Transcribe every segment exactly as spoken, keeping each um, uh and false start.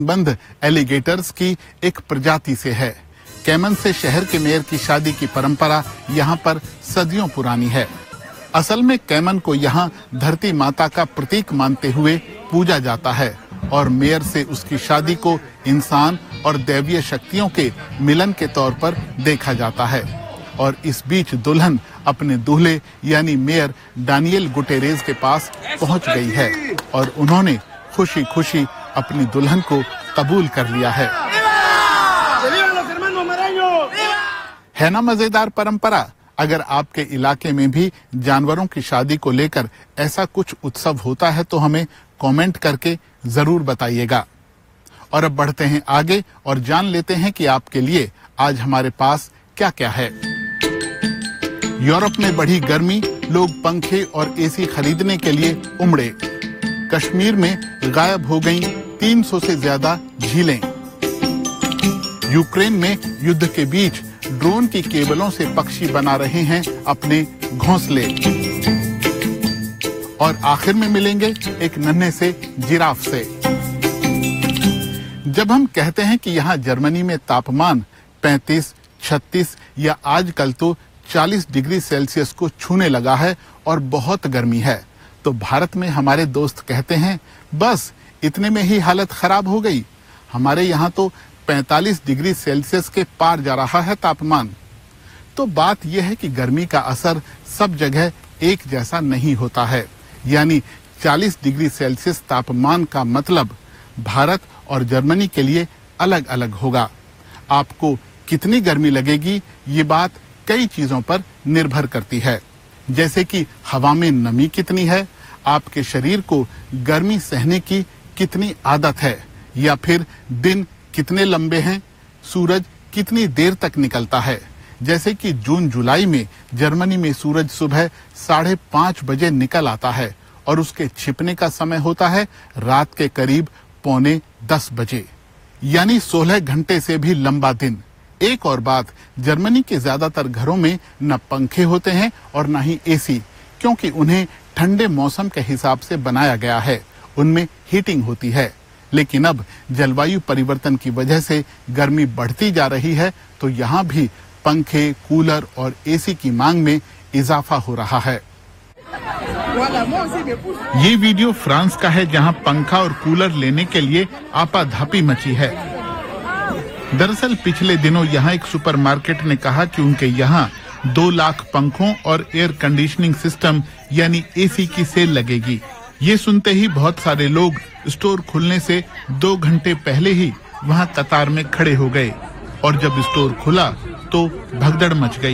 बंद एलिगेटर्स की एक प्रजाति से है। कैमन से शहर के मेयर की शादी की परंपरा यहाँ पर सदियों पुरानी है। असल में कैमन को यहाँ धरती माता का प्रतीक मानते हुए पूजा जाता है और मेयर से उसकी शादी को इंसान और दैवीय शक्तियों के मिलन के तौर पर देखा जाता है। और इस बीच दुल्हन अपने दूल्हे यानी मेयर डानियल गुटेरेस के पास पहुंच गई है और उन्होंने खुशी खुशी अपनी दुल्हन को कबूल कर लिया है। है ना मजेदार परंपरा। अगर आपके इलाके में भी जानवरों की शादी को लेकर ऐसा कुछ उत्सव होता है तो हमें कमेंट करके जरूर बताइएगा। और अब बढ़ते हैं आगे और जान लेते हैं कि आपके लिए आज हमारे पास क्या क्या है। यूरोप में बढ़ी गर्मी, लोग पंखे और एसी खरीदने के लिए उमड़े। कश्मीर में गायब हो गईं तीन सौ से ज्यादा झीलें। यूक्रेन में युद्ध के बीच ड्रोन की केबलों से पक्षी बना रहे हैं अपने घोंसले। और आखिर में मिलेंगे एक नन्हे से जिराफ से। जब हम कहते हैं कि यहाँ जर्मनी में तापमान पैंतीस, छत्तीस या आजकल तो चालीस डिग्री सेल्सियस को छूने लगा है और बहुत गर्मी है, तो भारत में हमारे दोस्त कहते हैं बस इतने में ही हालत खराब हो गई। हमारे यहाँ तो पैंतालीस डिग्री सेल्सियस के पार जा रहा है तापमान। तो बात यह है कि गर्मी का असर सब जगह एक जैसा नहीं होता है। यानी चालीस डिग्री सेल्सियस तापमान का मतलब भारत और जर्मनी के लिए अलग अलग होगा। आपको कितनी गर्मी लगेगी ये बात कई चीजों पर निर्भर करती है, जैसे कि हवा में नमी कितनी है, आपके शरीर को गर्मी सहने की कितनी आदत है, या फिर दिन कितने लंबे हैं, सूरज कितनी देर तक निकलता है। जैसे कि जून जुलाई में जर्मनी में सूरज सुबह साढ़े पांच बजे निकल आता है और उसके छिपने का समय होता है रात के करीब पौने दस बजे, यानी सोलह घंटे से भी लंबा दिन। एक और बात, जर्मनी के ज्यादातर घरों में न पंखे होते हैं और न ही एसी, क्योंकि उन्हें ठंडे मौसम के हिसाब से बनाया गया है, उनमें हीटिंग होती है। लेकिन अब जलवायु परिवर्तन की वजह से गर्मी बढ़ती जा रही है, तो यहाँ भी पंखे, कूलर और एसी की मांग में इजाफा हो रहा है। ये वीडियो फ्रांस का है, जहाँ पंखा और कूलर लेने के लिए आपाधापी मची है। दरअसल पिछले दिनों यहाँ एक सुपरमार्केट ने कहा कि उनके यहाँ दो लाख पंखों और एयर कंडीशनिंग सिस्टम यानी एसी की सेल लगेगी। ये सुनते ही बहुत सारे लोग स्टोर खुलने से दो घंटे पहले ही वहाँ कतार में खड़े हो गए और जब स्टोर खुला तो भगदड़ मच गई।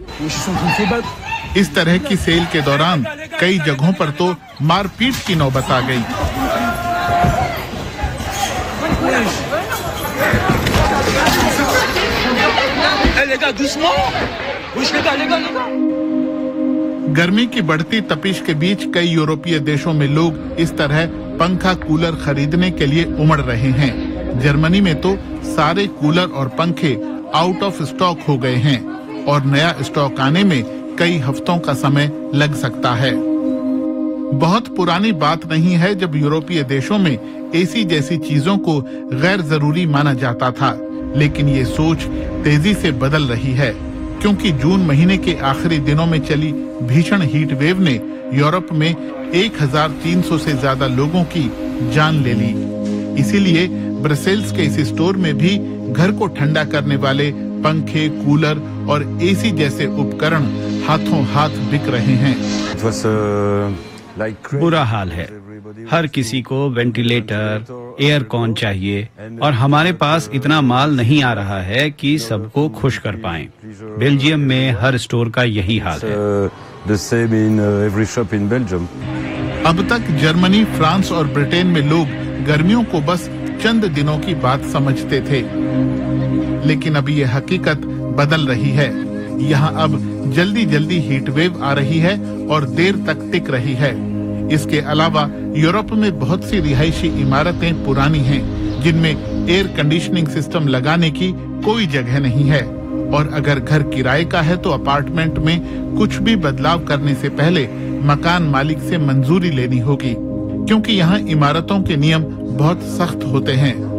इस तरह की सेल के दौरान कई जगहों पर तो मारपीट की नौबत आ गई। गर्मी की बढ़ती तपिश के बीच कई यूरोपीय देशों में लोग इस तरह पंखा कूलर खरीदने के लिए उमड़ रहे हैं। जर्मनी में तो सारे कूलर और पंखे आउट ऑफ स्टॉक हो गए हैं और नया स्टॉक आने में कई हफ्तों का समय लग सकता है। बहुत पुरानी बात नहीं है जब यूरोपीय देशों में एसी जैसी चीजों को गैर जरूरी माना जाता था, लेकिन ये सोच तेजी से बदल रही है, क्योंकि जून महीने के आखिरी दिनों में चली भीषण हीट वेव ने यूरोप में एक हज़ार तीन सौ से ज्यादा लोगों की जान ले ली। इसीलिए ब्रसेल्स के इस स्टोर में भी घर को ठंडा करने वाले पंखे, कूलर और एसी जैसे उपकरण हाथों हाथ बिक रहे हैं। बुरा हाल है, हर किसी को वेंटिलेटर, एयर कॉन चाहिए और हमारे पास इतना माल नहीं आ रहा है कि सबको खुश कर पाएं। बेल्जियम में हर स्टोर का यही हाल है। अब तक जर्मनी, फ्रांस और ब्रिटेन में लोग गर्मियों को बस चंद दिनों की बात समझते थे, लेकिन अब ये हकीकत बदल रही है। यहाँ अब जल्दी जल्दी हीट वेव आ रही है और देर तक टिक रही है। इसके अलावा यूरोप में बहुत सी रिहायशी इमारतें पुरानी हैं, जिनमें एयर कंडीशनिंग सिस्टम लगाने की कोई जगह नहीं है, और अगर घर किराए का है तो अपार्टमेंट में कुछ भी बदलाव करने से पहले मकान मालिक से मंजूरी लेनी होगी, क्योंकि यहाँ इमारतों के नियम बहुत सख्त होते हैं।